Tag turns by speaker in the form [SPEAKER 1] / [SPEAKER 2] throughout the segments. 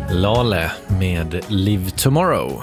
[SPEAKER 1] Lale med Live Tomorrow.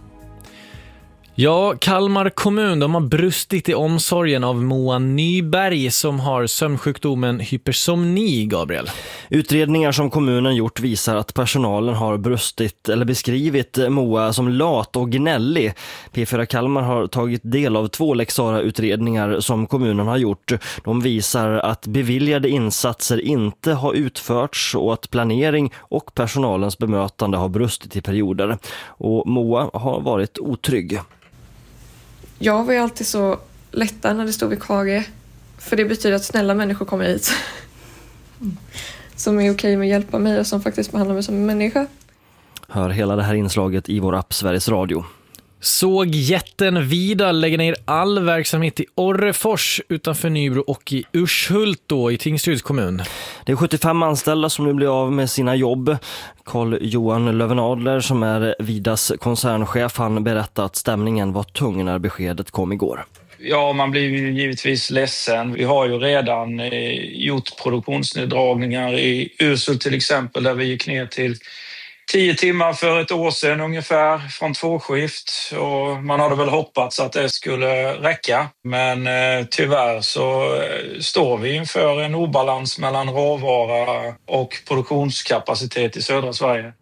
[SPEAKER 1] Ja, Kalmar kommun, de har brustit i omsorgen av Moa Nyberg som har sömnsjukdomen hypersomni, Gabriel.
[SPEAKER 2] Utredningar som kommunen gjort visar att personalen har brustit eller beskrivit Moa som lat och gnällig. P4 Kalmar har tagit del av 2 Lex Sarah-utredningar som kommunen har gjort. De visar att beviljade insatser inte har utförts och att planering och personalens bemötande har brustit i perioder. Och Moa har varit otrygg.
[SPEAKER 3] Jag var ju alltid så lättad när det stod vikarie. För det betyder att snälla människor kommer hit. Som är okej med att hjälpa mig och som faktiskt behandlar mig som en människa.
[SPEAKER 2] Hör hela det här inslaget i vår app Sveriges Radio.
[SPEAKER 1] Såg jätten Vida lägga ner all verksamhet i Orrefors utanför Nybro och i Urshult då i Tingsryds kommun. Det
[SPEAKER 2] är 75 anställda som nu blir av med sina jobb. Carl-Johan Lövenadler som är Vidas koncernchef, han berättade att stämningen var tung när beskedet kom igår.
[SPEAKER 4] Ja, man blir ju givetvis ledsen. Vi har ju redan gjort produktionsneddragningar i Urshult till exempel där vi gick ner till 10 timmar för ett år sedan ungefär från 2-skift och man hade väl hoppats att det skulle räcka. Men tyvärr så står vi inför en obalans mellan råvara och produktionskapacitet i södra Sverige.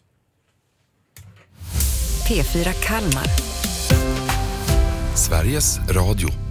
[SPEAKER 5] P4 Kalmar.
[SPEAKER 6] Sveriges Radio.